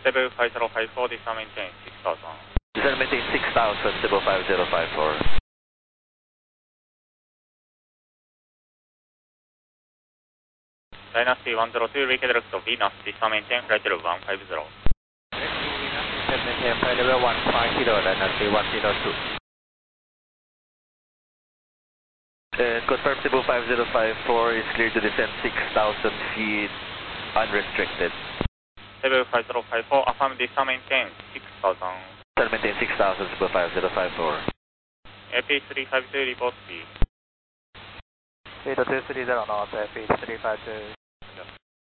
Cebu 5054, descend maintain 6000. Descend maintain 6000, Cebu 5054. Dynasty 102, redirect to Venus, descend maintain flight level 150. Descend maintain flight level 150, Dynasty 102. Confirm Cebu 5054 is cleared to descend 6,000 feet unrestricted. Cebu 5054, affirm descend maintain 6000. Descend maintain 6,000, Cebu 5054. AP352, report speed. 8230 north, AP352.